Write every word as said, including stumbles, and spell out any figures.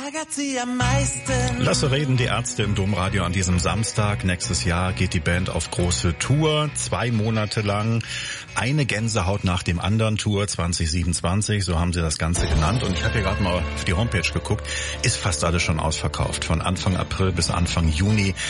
ärgert sie am meisten? Lasse reden, die Ärzte im Domradio an diesem Samstag. Nächstes Jahr geht die Band auf große Tour, zwei Monate lang. Eine Gänsehaut nach dem anderen Tour zwanzig siebenundzwanzig, so haben sie das Ganze genannt. Und ich habe hier gerade mal auf die Homepage geguckt, ist fast alles schon ausverkauft. Von Anfang April bis Anfang Juni